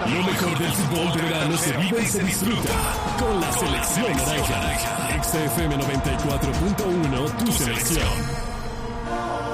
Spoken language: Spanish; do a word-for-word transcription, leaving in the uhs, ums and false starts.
Lo mejor del fútbol de verano se vive y se disfruta con la selección naranja. X F M noventa y cuatro punto uno, tu selección.